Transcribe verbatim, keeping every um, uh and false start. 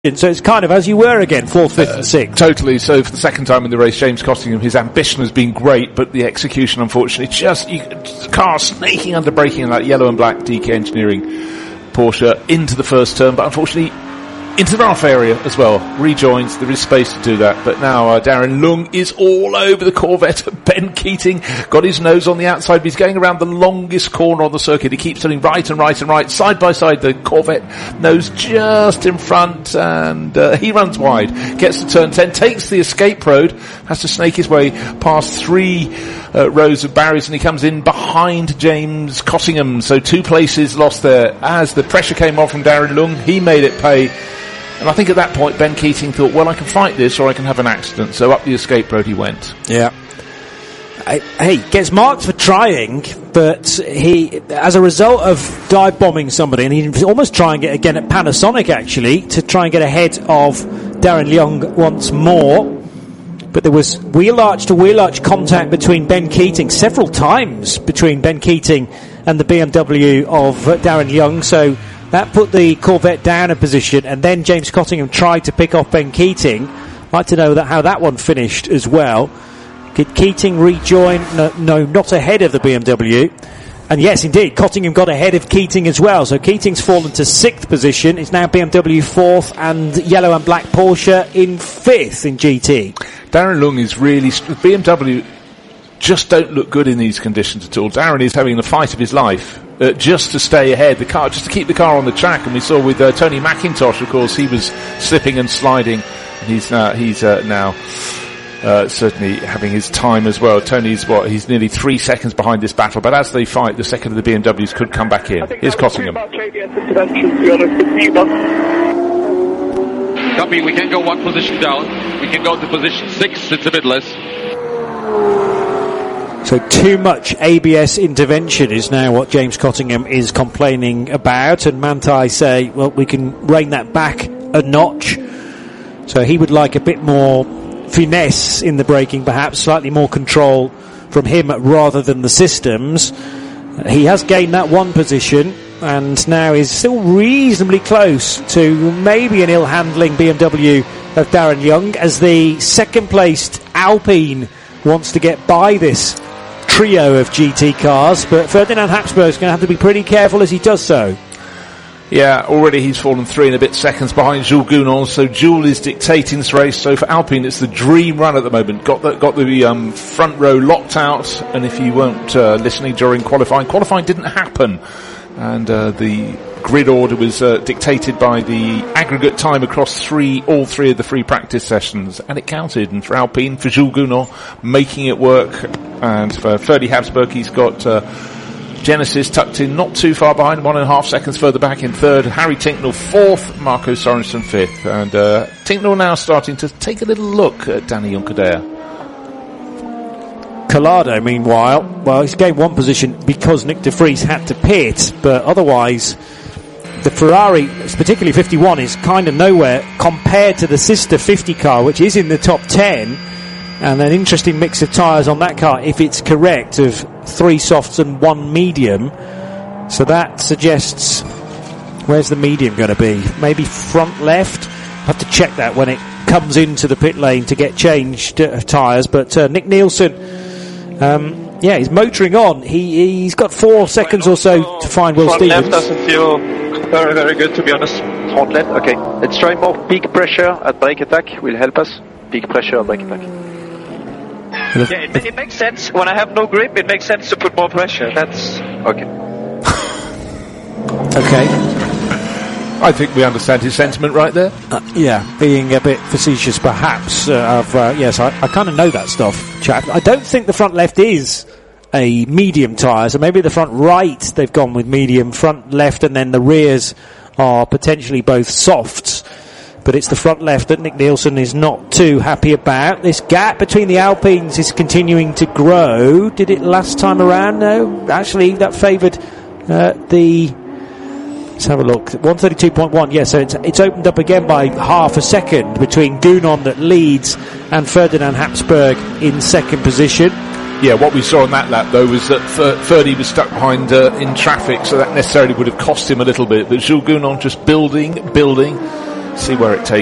So it's kind of as you were again, fourth, fifth, uh, and sixth. Totally. So for the second time in the race, James Cottingham, his ambition has been great, but the execution, unfortunately, just you, the car snaking under braking in that yellow and black D K Engineering Porsche into the first turn, but unfortunately into the rough area as well. Rejoins. There is space to do that. But now uh, Darren Lung is all over the Corvette. Ben Keating got his nose on the outside, but he's going around the longest corner on the circuit. He keeps turning right and right and right, side by side. The Corvette nose just in front, and uh, he runs wide. Gets to turn ten, takes the escape road, has to snake his way past three uh, rows of barriers, and he comes in behind James Cottingham. So two places lost there. As the pressure came on from Darren Lung, he made it pay. And I think at that point, Ben Keating thought, well, I can fight this or I can have an accident. So up the escape road he went. Yeah. Hey, gets marked for trying, but he, as a result of dive bombing somebody, and he's almost trying it again at Panasonic, actually, to try and get ahead of Darren Young once more. But there was wheel arch to wheel arch contact between Ben Keating, several times between Ben Keating and the B M W of Darren Young. So that put the Corvette down a position, and then James Cottingham tried to pick off Ben Keating. I'd like to know that how that one finished as well. Did Keating rejoin? No, no, not ahead of the B M W. And yes, indeed, Cottingham got ahead of Keating as well. So Keating's fallen to sixth position. It's now B M W fourth and yellow and black Porsche in fifth in G T. Darren Lung is really... B M W just don't look good in these conditions at all. Darren is having the fight of his life. Uh, just to stay ahead, the car, just to keep the car on the track. And we saw with uh, Tony McIntosh, of course, he was slipping and sliding, and he's uh, he's uh, now uh, certainly having his time as well. Tony's what? He's nearly three seconds behind this battle. But as they fight, the second of the B M Ws could come back in. Here's Cottingham. Copy. We can go one position down. We can go to position six. It's a bit less. So too much A B S intervention is now what James Cottingham is complaining about, and Manthey say, well, we can rein that back a notch. So he would like a bit more finesse in the braking, perhaps slightly more control from him rather than the systems. He has gained that one position and now is still reasonably close to maybe an ill-handling B M W of Darren Young, as the second-placed Alpine wants to get by this trio of G T cars, but Ferdinand Habsburg's going to have to be pretty careful as he does so. Yeah, already he's fallen three and a bit seconds behind Jules Gounon, so Jules is dictating this race. So for Alpine, it's the dream run at the moment. Got the, got the um, front row locked out, and if you weren't uh, listening during qualifying, qualifying didn't happen, and uh, the grid order was uh, dictated by the aggregate time across three, all three of the free practice sessions, and it counted. And for Alpine, for Jules Gounon, making it work, and for Ferdy Habsburg, he's got uh, Genesis tucked in not too far behind, one and a half seconds further back in third. Harry Tincknell fourth, Marco Sorensen fifth, and uh, Tincknell now starting to take a little look at Danny Juncadella. Collado, meanwhile, well, he's gained one position because Nick de Vries had to pit, but otherwise the Ferrari, particularly fifty-one, is kind of nowhere compared to the sister fifty car, which is in the top ten, and an interesting mix of tyres on that car, if it's correct, of three softs and one medium. So that suggests, where's the medium going to be? Maybe front left? I'll have to check that when it comes into the pit lane to get changed uh, tyres, but uh, Nick Nielsen, um, yeah, he's motoring on. He, he's got four seconds or so to find Will front Stevens. Left doesn't feel very, very good, to be honest. Front left, okay. Let's try more peak pressure at brake attack, will help us. Peak pressure at brake attack. Yeah, it, it makes sense. When I have no grip, it makes sense to put more pressure. That's okay. Okay. I think we understand his sentiment right there. Uh, yeah, being a bit facetious perhaps. Uh, of, uh, yes, I, I kind of know that stuff, chap. I don't think the front left is a medium tyre, so maybe the front right they've gone with medium, front left, and then the rears are potentially both softs. But it's the front left that Nick Nielsen is not too happy about. This gap between the Alpines is continuing to grow. Did it last time around? No. Actually, that favoured uh, the... Let's have a look. one thirty-two point one. Yeah, so it's, it's opened up again by half a second between Gounon that leads and Ferdinand Habsburg in second position. Yeah, what we saw on that lap, though, was that Ferdy was stuck behind uh, in traffic, so that necessarily would have cost him a little bit. But Jules Gounon just building, building. see where it takes.